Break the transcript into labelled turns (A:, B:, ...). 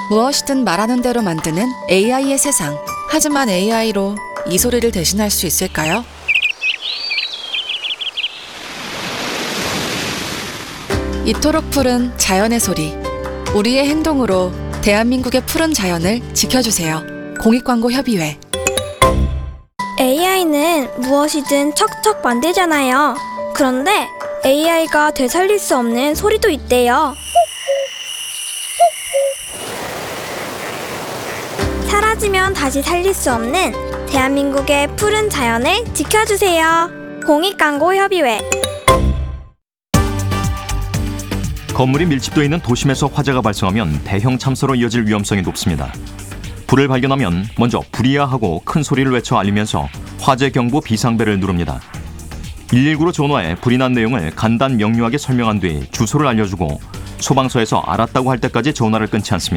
A: 무엇이든 말하는 대로 만드는 AI의 세상. 하지만 AI로 이 소리를 대신할 수 있을까요? 이토록 푸른 자연의 소리. 우리의 행동으로 대한민국의 푸른 자연을 지켜주세요. 공익광고협의회.
B: AI는 무엇이든 척척 만들잖아요. 그런데 AI가 되살릴 수 없는 소리도 있대요. 사라지면 다시 살릴 수 없는 대한민국의 푸른 자연을 지켜주세요. 공익광고협의회.
C: 건물이 밀집되어 있는 도심에서 화재가 발생하면 대형 참사로 이어질 위험성이 높습니다. 불을 발견하면 먼저 불이야 하고 큰 소리를 외쳐 알리면서 화재 경보 비상벨을 누릅니다. 119로 전화해 불이 난 내용을 간단 명료하게 설명한 뒤 주소를 알려주고 소방서에서 알았다고 할 때까지 전화를 끊지 않습니다.